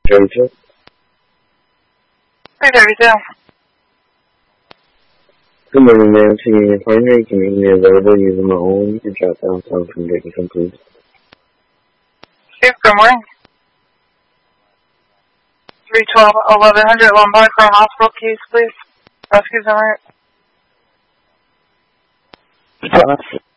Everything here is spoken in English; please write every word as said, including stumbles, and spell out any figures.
thirty-two. three thirty-two. Good morning, ma'am. To your partner, you can make me available using my own to drop down some from Dickinson, please. Steve, good morning. three twelve, eleven hundred Lombard Crown Hospital, keys, please. Rescues on right.